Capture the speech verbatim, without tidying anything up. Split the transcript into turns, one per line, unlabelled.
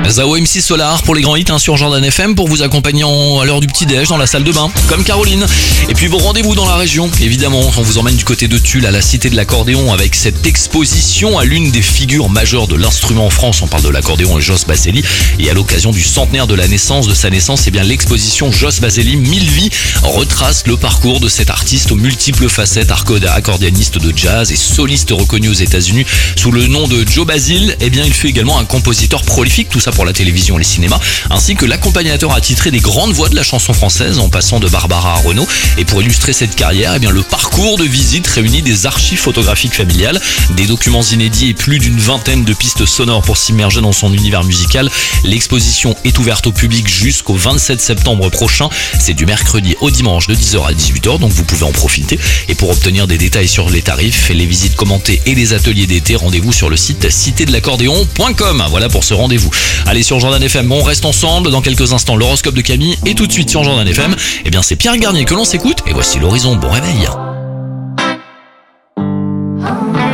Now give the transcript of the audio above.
Zao M C Solar pour les grands hits hein, sur Jordan F M pour vous accompagner en, à l'heure du petit-déj dans la salle de bain, comme Caroline. Et puis vos rendez-vous dans la région, évidemment, on vous emmène du côté de Tulle à la Cité de l'Accordéon avec cette exposition à l'une des figures majeures de l'instrument en France. On parle de l'accordéon Jos Baselli et à l'occasion du centenaire de la naissance, de sa naissance, eh bien l'exposition Jos Baselli mille vies retrace le parcours de cet artiste aux multiples facettes, accordéoniste de jazz et soliste reconnu aux États-Unis sous le nom de Joe Basile. Eh bien il fut également un compositeur prolifique, tout ça pour la télévision et le cinéma, ainsi que l'accompagnateur attitré des grandes voix de la chanson française en passant de Barbara à Renaud. Et pour illustrer cette carrière, eh bien le parcours de visite réunit des archives photographiques familiales, des documents inédits et plus d'une vingtaine de pistes sonores pour s'immerger dans son univers musical. L'exposition est ouverte au public jusqu'au vingt-sept septembre prochain. C'est du mercredi au dimanche de dix heures à dix-huit heures, donc vous pouvez en profiter. Et pour obtenir des détails sur les tarifs, les visites commentées et les ateliers d'été, rendez-vous sur le site cité de l'accordéon point com. Voilà pour ce rendez-vous. Allez sur Jordan F M, on reste ensemble. Dans quelques instants, l'horoscope de Camille. Et tout de suite sur Jordan F M, eh bien c'est Pierre Garnier que l'on s'écoute. Et voici l'horizon. Bon réveil.